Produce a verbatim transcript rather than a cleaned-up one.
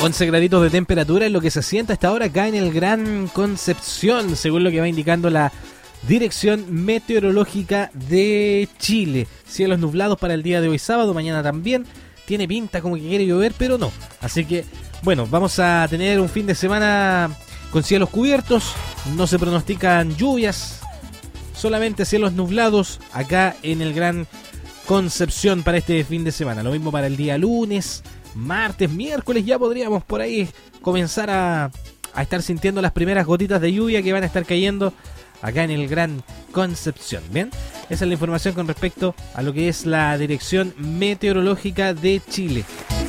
once graditos de temperatura es lo que se siente hasta ahora acá en el Gran Concepción, según lo que va indicando la Dirección Meteorológica de Chile. Cielos nublados para el día de hoy sábado, mañana también. Tiene pinta como que quiere llover, pero no. Así que, bueno, vamos a tener un fin de semana con cielos cubiertos. No se pronostican lluvias, solamente cielos nublados acá en el Gran Concepción para este fin de semana. Lo mismo para el día lunes, martes, miércoles. Ya podríamos por ahí comenzar a, a estar sintiendo las primeras gotitas de lluvia que van a estar cayendo acá en el Gran Concepción. Bien, esa es la información con respecto a lo que es la Dirección Meteorológica de Chile.